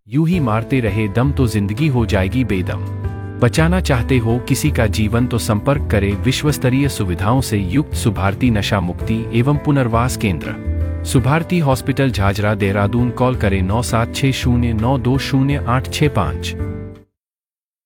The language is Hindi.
यूं ही मारते रहे दम तो जिंदगी हो जाएगी बेदम। बचाना चाहते हो किसी का जीवन तो संपर्क करें विश्वस्तरीय सुविधाओं से युक्त सुभारती नशा मुक्ति एवं पुनर्वास केंद्र, सुभारती हॉस्पिटल झाझरा देहरादून। कॉल करें 9760920865।